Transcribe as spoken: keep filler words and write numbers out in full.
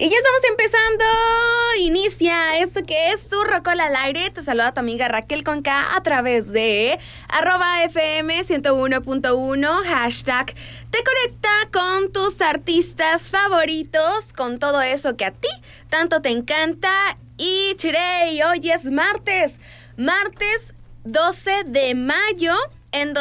Y ya estamos empezando. Inicia esto que es tu Rocola al aire. Te saluda tu amiga Raquel con K a través de arroba F M ciento uno punto uno, hashtag te conecta con tus artistas favoritos, con todo eso que a ti tanto te encanta. Y chirey, hoy es martes, martes doce de mayo, en